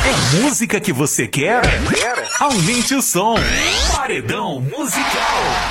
É música que você quer? Aumente o som. Paredão Musical.